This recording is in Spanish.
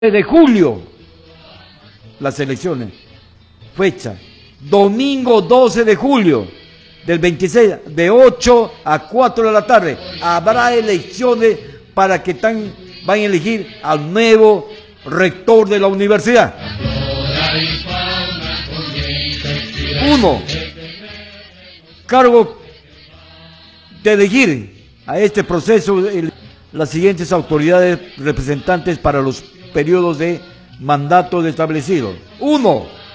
de julio, las elecciones. Fecha, domingo 12 de julio del 26, de 8 a 4 de la tarde. Habrá elecciones para que van a elegir al nuevo rector de la universidad. 1. Cargo de elegir a este proceso las siguientes autoridades representantes para los periodos de mandato establecidos. 1.